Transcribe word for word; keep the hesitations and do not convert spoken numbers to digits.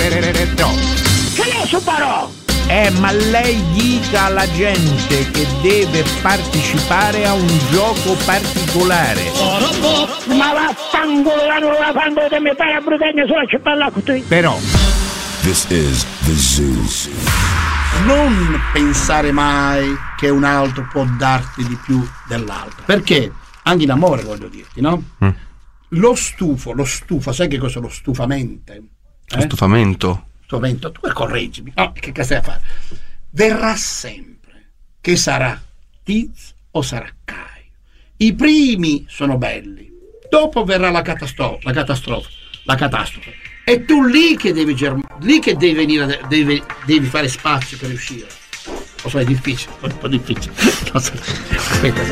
Che ne so parò? Eh, ma lei dica alla gente che deve partecipare a un gioco particolare. Ma vaffanculo, non la fanno che mi fai a brutagna solo a parlare con te. Però This is the zoo. Non pensare mai che un altro può darti di più dell'altro, perché anche in amore, voglio dirti, no? Mm. Lo stufo, lo stufa, sai che cos'è lo stufamento? Eh? Lo stufamento. Stufamento, tu correggimi, no, che cosa stai a fare? Verrà sempre, che sarà Tiz o sarà Caio. I primi sono belli, dopo verrà la catastrofe, la catastrofe, la catastrofe. E tu lì che devi germ- lì che devi venire, devi, devi fare spazio per uscire. Lo so, è difficile, è un po' difficile. Aspetta.